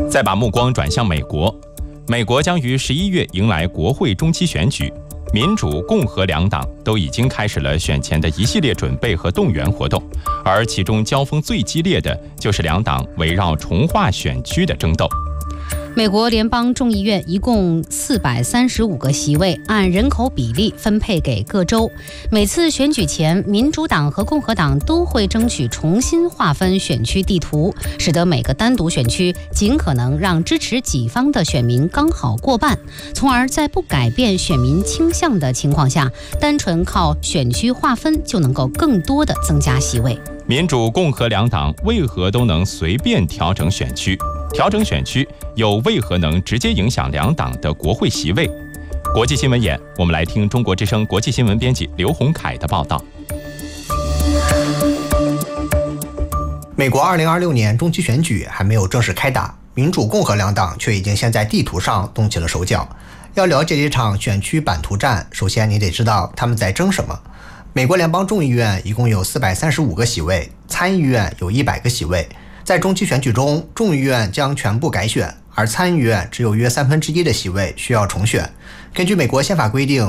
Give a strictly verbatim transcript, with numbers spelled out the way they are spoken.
再把目光转向美国，美国将于十一月迎来国会中期选举，民主、共和两党都已经开始了选前的一系列准备和动员活动，而其中交锋最激烈的就是两党围绕重划选区的争斗。 美国联邦众议院一共四百三十五个席位，按人口比例分配给各州。每次选举前，民主党和共和党都会争取重新划分选区地图，使得每个单独选区尽可能让支持己方的选民刚好过半，从而在不改变选民倾向的情况下，单纯靠选区划分就能够更多的增加席位。 民主、共和两党为何都能随便调整选区？调整选区又为何能直接影响两党的国会席位？国际新闻眼，我们来听中国之声国际新闻编辑刘洪凯的报道。 美国二零二六年中期选举还没有正式开打，民主、共和两党却已经先在地图上动起了手脚。要了解这场选区版图战，首先你得知道他们在争什么。美国联邦众议院一共有四百三十五个席位，参议院有一百个席位。在中期选举中，众议院将全部改选，而参议院只有约三分之一的席位需要重选。根据美国宪法规定，